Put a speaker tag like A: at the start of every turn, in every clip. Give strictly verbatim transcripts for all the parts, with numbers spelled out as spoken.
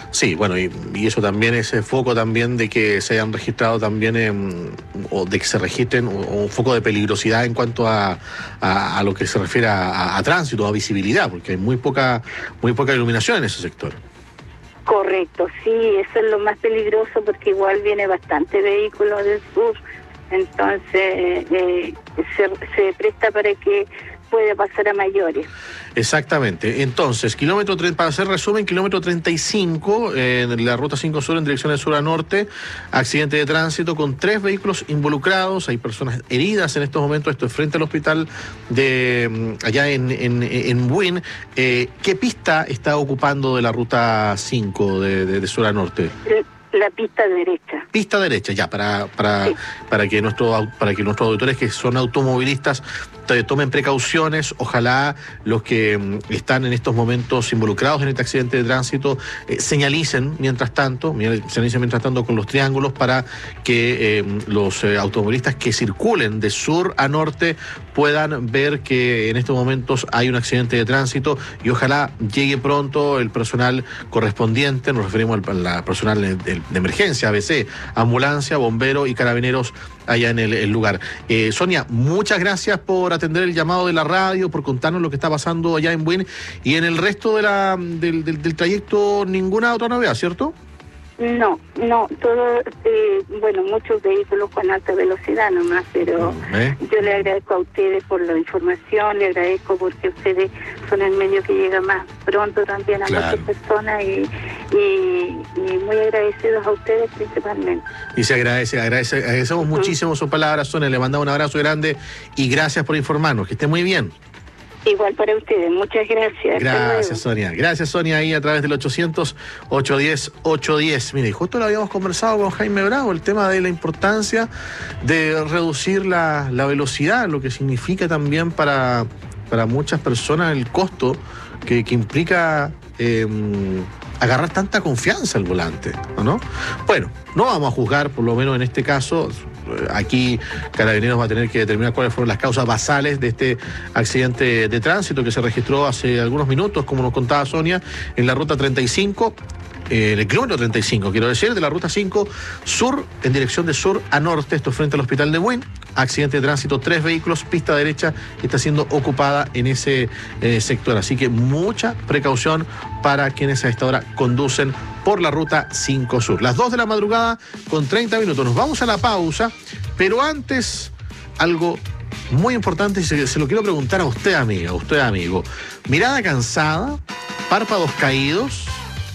A: Sí, bueno, y, y eso también, ese foco también de que se hayan registrado también, eh, o de que se registren, o, o un foco de peligrosidad en cuanto a, a, a lo que se refiere a, a, a tránsito, a visibilidad, porque hay muy poca, muy poca iluminación en ese sector.
B: Correcto, sí, eso es lo más peligroso porque igual viene bastante vehículo del sur, entonces eh, se, se presta para que pueda pasar a mayores.
A: Exactamente. Entonces, kilómetro para hacer resumen, kilómetro treinta y cinco, eh, en la ruta cinco Sur en dirección de sur a norte, accidente de tránsito con tres vehículos involucrados, hay personas heridas en estos momentos, esto es frente al hospital de allá en, en, en Buin. Eh, ¿Qué pista está ocupando de la ruta cinco de, de, de sur a norte?
B: La pista derecha.
A: Pista derecha, ya, para, para, sí. para que nuestro, para que nuestros auditores que son automovilistas tomen precauciones. Ojalá los que están en estos momentos involucrados en este accidente de tránsito eh, señalicen mientras tanto, señalicen mientras tanto con los triángulos para que eh, los eh, automovilistas que circulen de sur a norte puedan ver que en estos momentos hay un accidente de tránsito y ojalá llegue pronto el personal correspondiente. Nos referimos al, al personal de, de emergencia, A B C, ambulancia, bombero y carabineros allá en el, el lugar. Eh, Sonia, muchas gracias por atender el llamado de la radio, por contarnos lo que está pasando allá en Buin, y en el resto de la, del, del, del trayecto ninguna otra novedad, ¿cierto?
B: No, no, todo, eh, bueno, muchos vehículos con alta velocidad nomás, pero ¿Eh? yo le agradezco a ustedes por la información, le agradezco porque ustedes son el medio que llega más pronto también a claro. muchas personas y, y, y muy agradecidos a ustedes principalmente.
A: Y se agradece, agradece agradecemos uh-huh. muchísimo sus palabras, Sonia, le mandamos un abrazo grande y gracias por informarnos, que esté muy bien.
B: Igual para ustedes, muchas gracias.
A: Gracias, Sonia. Gracias, Sonia, ahí a través del ochocientos, ochocientos diez, ochocientos diez. Mire, justo lo habíamos conversado con Jaime Bravo, el tema de la importancia de reducir la, la velocidad, lo que significa también para, para muchas personas el costo que, que implica eh, agarrar tanta confianza al volante, ¿no? Bueno, no vamos a juzgar, por lo menos en este caso. Aquí Carabineros va a tener que determinar cuáles fueron las causas basales de este accidente de tránsito que se registró hace algunos minutos, como nos contaba Sonia, en la ruta treinta y cinco, eh, en el kilómetro treinta y cinco, quiero decir, de la ruta cinco sur, en dirección de sur a norte, esto frente al hospital de Buin. Accidente de tránsito, tres vehículos, pista derecha está siendo ocupada en ese eh, sector. Así que mucha precaución para quienes a esta hora conducen por la ruta cinco Sur. Las dos de la madrugada con treinta minutos. Nos vamos a la pausa, pero antes algo muy importante y se, se lo quiero preguntar a usted, amiga, a usted, amigo. Mirada cansada, párpados caídos.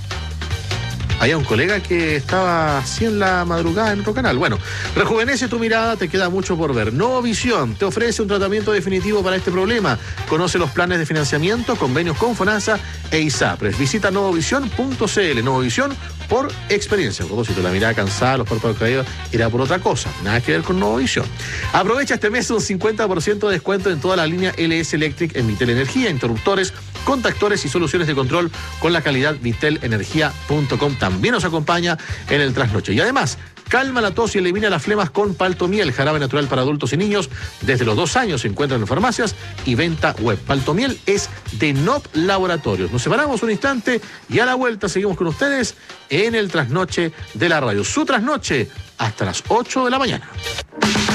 A: Había un colega que estaba así en la madrugada en otro canal. Bueno, rejuvenece tu mirada, te queda mucho por ver. Novovisión te ofrece un tratamiento definitivo para este problema. Conoce los planes de financiamiento, convenios con FONASA e ISAPRES. Visita novovisión punto c l. Novovisión por experiencia. A propósito, la mirada cansada, los párpados caídos, era por otra cosa. Nada que ver con Novovisión. Aprovecha este mes un cincuenta por ciento de descuento en toda la línea L S Electric en Vitel Energía, interruptores, contactores y soluciones de control con la calidad vitel energía punto com. También nos acompaña en el trasnoche. Y además, calma la tos y elimina las flemas con Paltomiel, jarabe natural para adultos y niños. Desde los dos años se encuentran en farmacias y venta web. Paltomiel es de N O P Laboratorios. Nos separamos un instante y a la vuelta seguimos con ustedes en el trasnoche de la radio. Su trasnoche hasta las ocho de la mañana.